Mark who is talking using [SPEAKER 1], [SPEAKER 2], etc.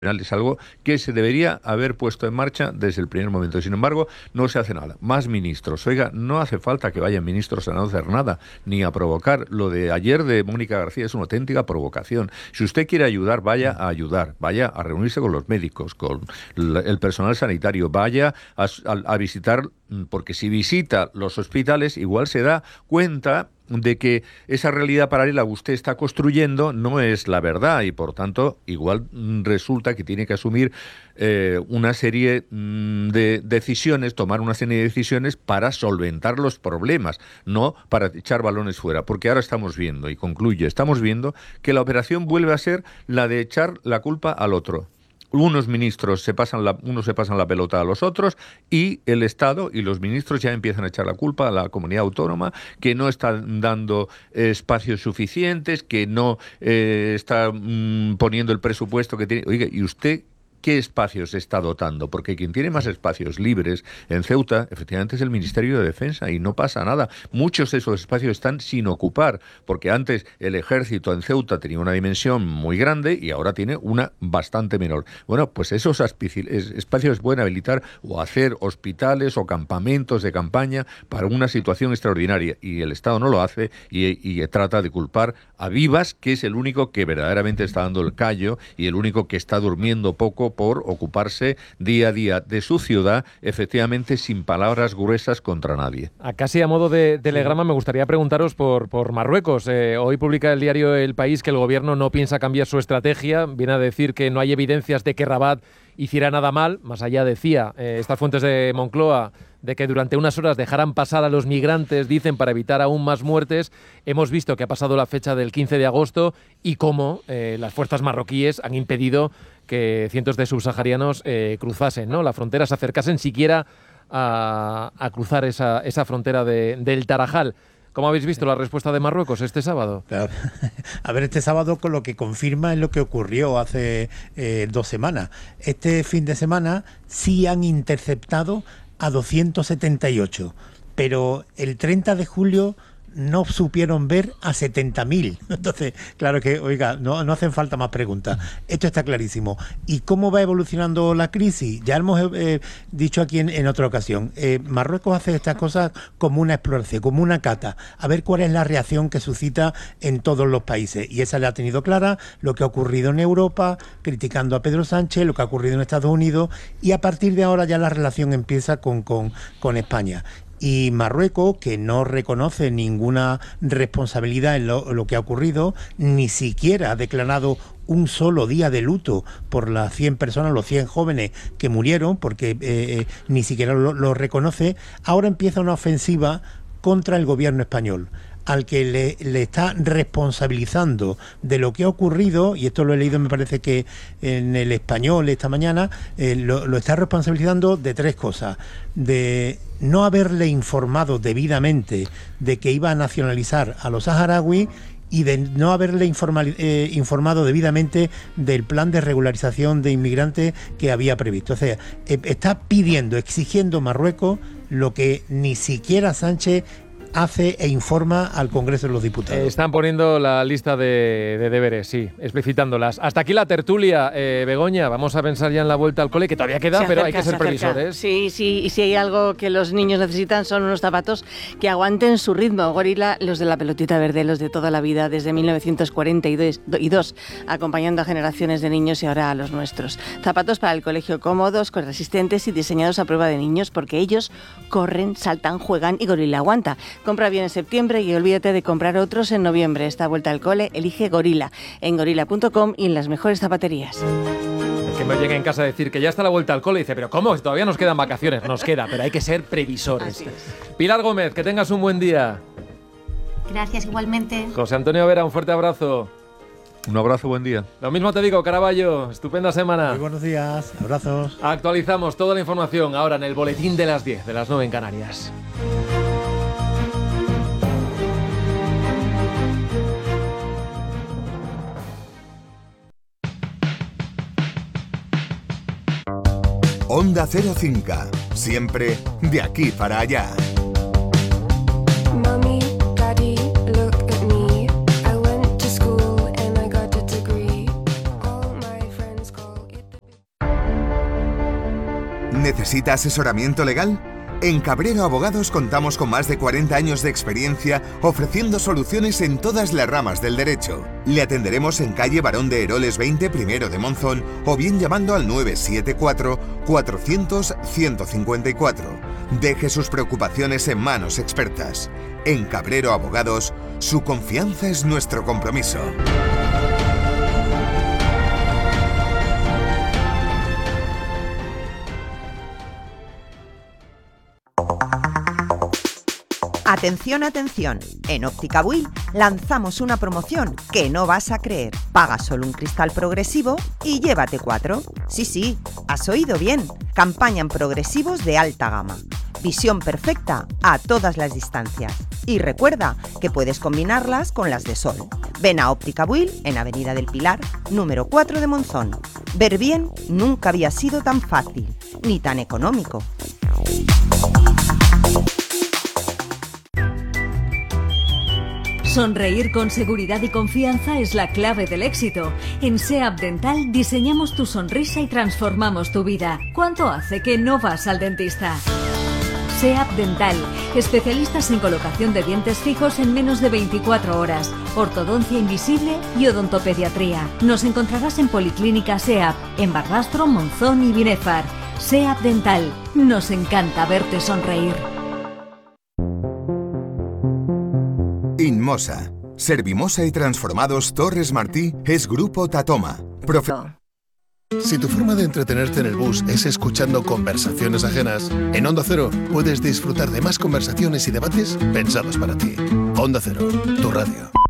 [SPEAKER 1] Es algo que se debería haber puesto en marcha desde el primer momento. Sin embargo, no se hace nada. Más ministros. Oiga, no hace falta que vayan ministros a no hacer nada, ni a provocar. Lo de ayer de Mónica García es una auténtica provocación. Si usted quiere ayudar, vaya a ayudar. Vaya a reunirse con los médicos, con el personal sanitario. Vaya a visitar, porque si visita los hospitales, igual se da cuenta de que esa realidad paralela que usted está construyendo no es la verdad y, por tanto, igual resulta que tiene que asumir una serie de decisiones, tomar una serie de decisiones para solventar los problemas, no para echar balones fuera. Porque ahora estamos viendo, y concluye, estamos viendo que la operación vuelve a ser la de echar la culpa al otro. Unos ministros unos se pasan la pelota a los otros y el Estado y los ministros ya empiezan a echar la culpa a la comunidad autónoma, que no está dando espacios suficientes, que no está poniendo el presupuesto que tiene. Oiga, ¿y usted qué espacios está dotando? Porque quien tiene más espacios libres en Ceuta, efectivamente, es el Ministerio de Defensa y no pasa nada. Muchos de esos espacios están sin ocupar, porque antes el ejército en Ceuta tenía una dimensión muy grande y ahora tiene una bastante menor. Bueno, pues esos espacios pueden habilitar o hacer hospitales o campamentos de campaña para una situación extraordinaria, y el Estado no lo hace y trata de culpar a Vivas, que es el único que verdaderamente está dando el callo y el único que está durmiendo poco por ocuparse día a día de su ciudad, efectivamente sin palabras gruesas contra nadie.
[SPEAKER 2] Casi a modo de telegrama me gustaría preguntaros por Marruecos. Hoy publica el diario El País que el gobierno no piensa cambiar su estrategia. Viene a decir que no hay evidencias de que Rabat hiciera nada mal. Más allá, decía estas fuentes de Moncloa, de que durante unas horas dejaran pasar a los migrantes, dicen, para evitar aún más muertes. Hemos visto que ha pasado la fecha del 15 de agosto y cómo las fuerzas marroquíes han impedido que cientos de subsaharianos cruzasen, ¿no?, la frontera, se acercasen siquiera a cruzar esa frontera del Tarajal. ¿Cómo habéis visto la respuesta de Marruecos este sábado?
[SPEAKER 3] A ver, este sábado con lo que confirma es lo que ocurrió hace 2 semanas. Este fin de semana sí han interceptado a 278, pero el 30 de julio no supieron ver a 70.000. Entonces, claro que, oiga, no hacen falta más preguntas. Esto está clarísimo. ¿Y cómo va evolucionando la crisis? Ya hemos dicho aquí en otra ocasión. Marruecos hace estas cosas como una exploración, como una cata, a ver cuál es la reacción que suscita en todos los países. Y esa le ha tenido clara lo que ha ocurrido en Europa, criticando a Pedro Sánchez, lo que ha ocurrido en Estados Unidos, y a partir de ahora ya la relación empieza con España. Y Marruecos, que no reconoce ninguna responsabilidad en lo que ha ocurrido, ni siquiera ha declarado un solo día de luto por las 100 personas, los 100 jóvenes que murieron, porque ni siquiera lo reconoce, ahora empieza una ofensiva contra el gobierno español, al que le está responsabilizando de lo que ha ocurrido, y esto lo he leído, me parece que en El Español esta mañana, lo está responsabilizando de 3 cosas: de no haberle informado debidamente de que iba a nacionalizar a los saharauis, y de no haberle informado debidamente del plan de regularización de inmigrantes que había previsto. O sea, está pidiendo, exigiendo Marruecos lo que ni siquiera Sánchez hace e informa al Congreso de los Diputados.
[SPEAKER 2] Están poniendo la lista de deberes, sí, explicitándolas. Hasta aquí la tertulia, Begoña. Vamos a pensar ya en la vuelta al cole, que todavía queda, pero hay que ser previsores.
[SPEAKER 4] Sí, y si hay algo que los niños necesitan son unos zapatos que aguanten su ritmo. Gorila, los de la pelotita verde, los de toda la vida, desde 1942, acompañando a generaciones de niños y ahora a los nuestros. Zapatos para el colegio cómodos, resistentes y diseñados a prueba de niños, porque ellos corren, saltan, juegan y Gorila aguanta. Compra bien en septiembre y olvídate de comprar otros en noviembre. Esta vuelta al cole, elige Gorila en gorila.com y en las mejores zapaterías.
[SPEAKER 2] Que me llegue en casa a decir que ya está la vuelta al cole y dice, pero ¿cómo? Todavía nos quedan vacaciones. Nos queda, pero hay que ser previsores. Pilar Gómez, que tengas un buen día.
[SPEAKER 5] Gracias, igualmente.
[SPEAKER 2] José Antonio Vera, un fuerte abrazo.
[SPEAKER 1] Un abrazo, buen día.
[SPEAKER 2] Lo mismo te digo, Caraballo. Estupenda semana.
[SPEAKER 3] Muy buenos días, abrazos.
[SPEAKER 2] Actualizamos toda la información ahora en el boletín de las 10, de las 9 en Canarias.
[SPEAKER 6] Onda Cero Cinca, siempre de aquí para allá. ¿Necesita asesoramiento legal? En Cabrero Abogados contamos con más de 40 años de experiencia ofreciendo soluciones en todas las ramas del derecho. Le atenderemos en calle Barón de Eroles 20, Primero de Monzón, o bien llamando al 974-400-154. Deje sus preocupaciones en manos expertas. En Cabrero Abogados, su confianza es nuestro compromiso.
[SPEAKER 7] Atención, atención. En Óptica Buil lanzamos una promoción que no vas a creer. Paga solo un cristal progresivo y llévate 4. Sí, has oído bien. Campaña en progresivos de alta gama. Visión perfecta a todas las distancias. Y recuerda que puedes combinarlas con las de sol. Ven a Óptica Buil en Avenida del Pilar, número 4 de Monzón. Ver bien nunca había sido tan fácil, ni tan económico.
[SPEAKER 8] Sonreír con seguridad y confianza es la clave del éxito. En SEAP Dental diseñamos tu sonrisa y transformamos tu vida. ¿Cuánto hace que no vas al dentista? SEAP Dental, especialistas en colocación de dientes fijos en menos de 24 horas, ortodoncia invisible y odontopediatría. Nos encontrarás en Policlínica SEAP, en Barbastro, Monzón y Binefar. SEAP Dental, nos encanta verte sonreír.
[SPEAKER 6] Inmosa, Servimosa y Transformados Torres Martí es Grupo Tatoma.
[SPEAKER 9] Si tu forma de entretenerte en el bus es escuchando conversaciones ajenas, en Onda Cero puedes disfrutar de más conversaciones y debates pensados para ti. Onda Cero, tu radio.